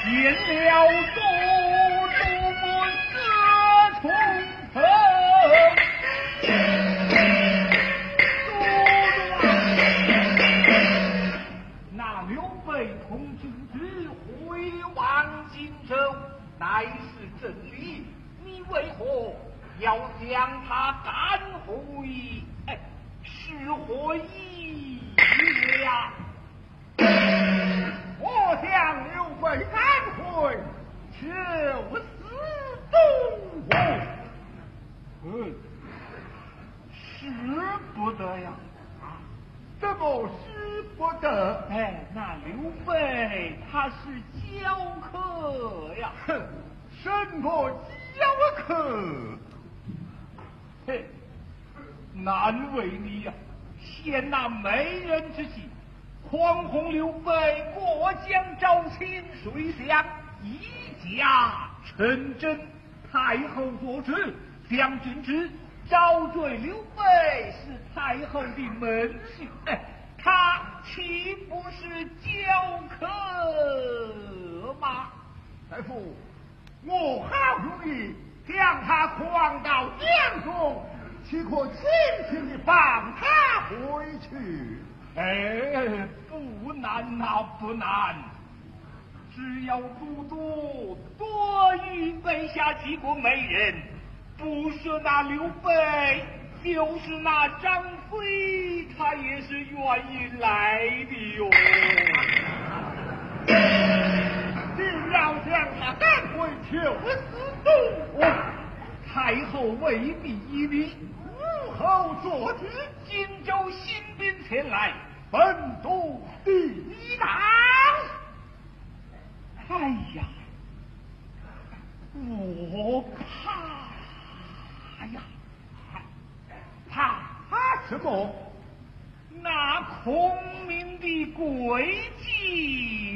见了祖母四重逢。那刘备同君之回望荆州，乃是真理，你为何要将他赶回？是何意呀？ 我将刘备赶回，求死东吴。 使不得呀！ 怎么使不得？ 那刘备他是教客呀！ 哼，什么教客？ 难为你呀！陷那美人之计，诓哄刘备过江招亲，谁想一假成真？太后所知，将军之招赘刘备是太后的门婿，他岂不是教客吗？ 大夫，我好容易将他诓到江中，岂可轻轻地放他回去？ 不难呐，不难，只要都督多与备下几个美人，不是那刘备，就是那张飞，他也是愿意来的哟。 定要将他赶回求死东吴。 太后未必依你， 武后做主， 荆州新兵前来， 本都抵挡。 哎呀，我怕呀， 怕什么？ 那孔明的诡计。